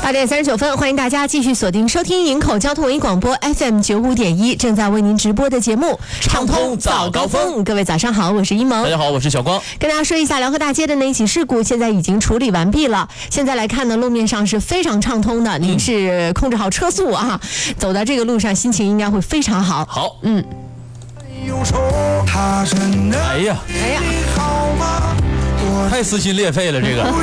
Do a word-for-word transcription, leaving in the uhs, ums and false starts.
八点三十九分，欢迎大家继续锁定收听营口交通文艺广播 F M 九五点一，正在为您直播的节目畅通早高峰。 各位早上好，我是一萌。 大家好，我是小光。 跟大家说一下辽河大街的那一起事故，现在已经处理完毕了。现在来看呢，路面上是非常畅通的，您是控制好车速啊，嗯、走在这个路上，心情应该会非常好。 好， 嗯。 哎呀， 哎呀。 太撕心裂肺了，这个